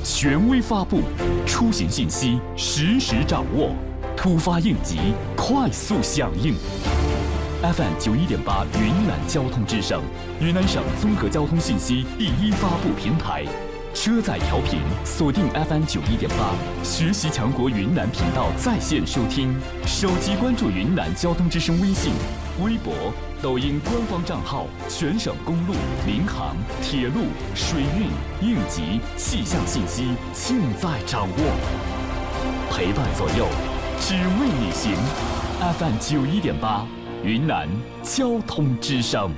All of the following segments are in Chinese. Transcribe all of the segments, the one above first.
权威发布，出行信息实时掌握，突发应急快速响应。FM 91.8云南交通之声，云南省综合交通信息第一发布平台。车载调频锁定 FM 91.8，学习强国云南频道在线收听，手机关注云南交通之声微信、微博、抖音官方账号，全省公路、民航、铁路、水运、应急、气象信息尽在掌握，陪伴左右，只为你行。FM 91.8，云南交通之声。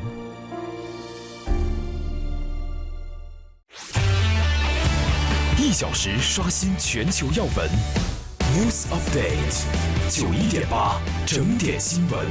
1小时刷新全球要闻 ，News Update 91.8整点新闻。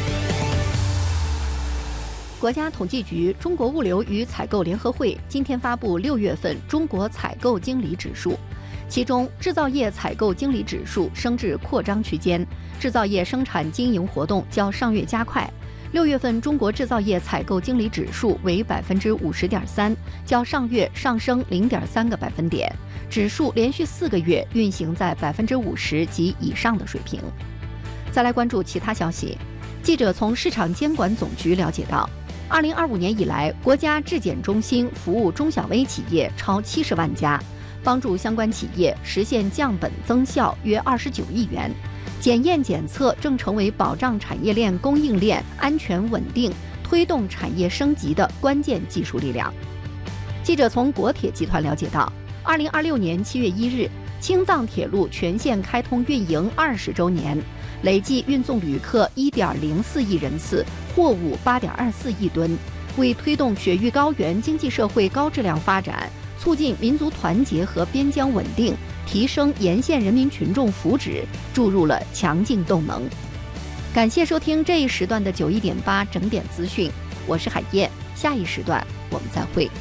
国家统计局、中国物流与采购联合会今天发布6月份中国采购经理指数，其中制造业采购经理指数升至扩张区间，制造业生产经营活动较上月加快。6月份中国制造业采购经理指数为50.3%，较上月上升0.3个百分点，指数连续4个月运行在50%及以上的水平。再来关注其他消息，记者从市场监管总局了解到，2025年以来，国家质检中心服务中小微企业超70万家，帮助相关企业实现降本增效约29亿元。检验检测正成为保障产业链供应链安全稳定、推动产业升级的关键技术力量。记者从国铁集团了解到，2026年7月1日，青藏铁路全线开通运营20周年，累计运送旅客1.04亿人次，货物8.24亿吨，为推动雪域高原经济社会高质量发展，促进民族团结和边疆稳定，提升沿线人民群众福祉，注入了强劲动能。感谢收听这一时段的91.8整点资讯，我是海燕，下一时段我们再会。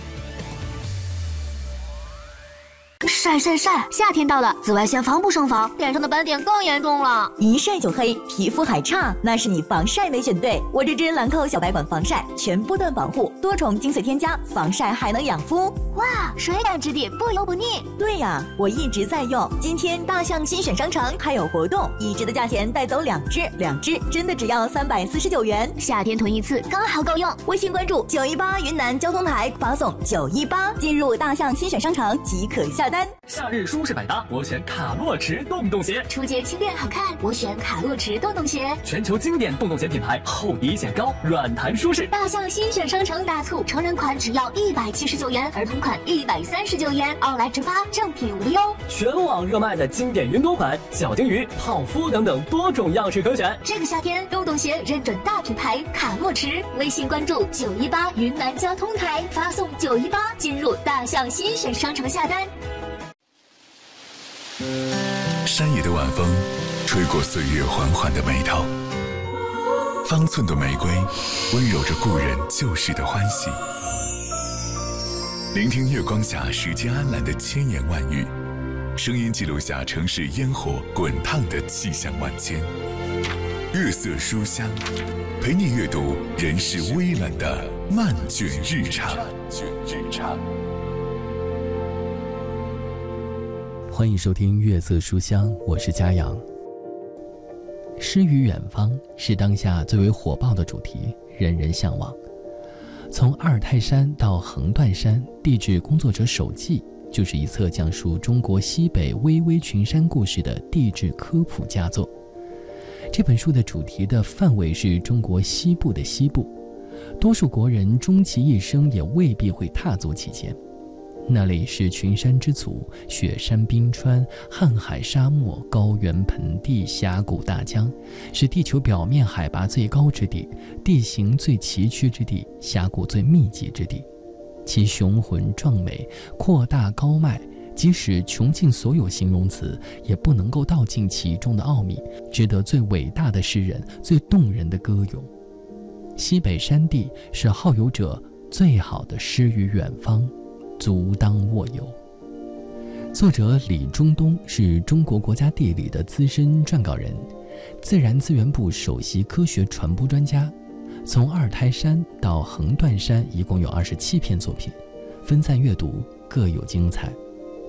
晒晒晒！夏天到了，紫外线防不胜防，脸上的斑点更严重了。 一晒就黑，皮肤还差，那是你防晒没选对。我这支兰蔻小白管防晒，全波段保护，多重精粹添加，防晒还能养肤。 哇，水感质地，不油不腻。 对呀，我一直在用。今天大象新选商城还有活动，1支的价钱带走2支，2支真的只要349元。 夏天囤一次刚好够用。 微信关注918云南交通台，发送918进入大象新选商城即可下单。 夏日舒适百搭，我选卡洛驰洞洞鞋。 出街轻便好看，我选卡洛驰洞洞鞋。 全球经典洞洞鞋品牌，厚底显高，软弹舒适。 大象新选商城大促，成人款只要179元，儿童款139元，奥莱直发，正品无忧。 全网热卖的经典云朵款、小金鱼、泡芙等等多种样式可选。 这个夏天，洞洞鞋认准大品牌卡洛驰。微信关注918云南交通台，发送918进入大象新选商城下单。 山野的晚风吹过岁月缓缓的眉头，方寸的玫瑰温柔着故人旧时的欢喜。聆听月光下时间安澜的千言万语，声音记录下城市烟火滚烫的气象万千。月色书香，陪你阅读人世微冷的漫卷日常。 欢迎收听月色书香，我是佳阳。诗与远方是当下最为火爆的主题，人人向往。从阿尔泰山到横断山，地质工作者手记就是一册讲述中国西北巍巍群山故事的地质科普佳作。这本书的主题的范围是中国西部的西部，多数国人终其一生也未必会踏足其间。那里是群山之祖，雪山冰川、瀚海沙漠、高原盆地、峡谷大江，是地球表面海拔最高之地，地形最崎岖之地，峡谷最密集之地。其雄浑壮美、扩大高迈，即使穷尽所有形容词，也不能够道尽其中的奥秘，值得最伟大的诗人、最动人的歌咏。西北山地是好游者最好的诗与远方，足当握有。作者李中东是中国国家地理的资深撰稿人，自然资源部首席科学传播专家。从阿尔泰山到横断山一共有27篇作品，分散阅读，各有精彩。